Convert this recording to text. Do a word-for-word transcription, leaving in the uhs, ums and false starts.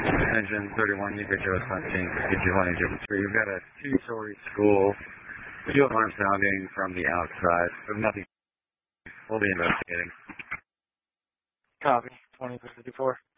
Engine thirty-one, you get Joe seventeen, Vigilante Jump three. We've got a two-story school, fuel alarm sounding from the outside, but nothing. We'll be investigating. Copy, twenty fifty-four.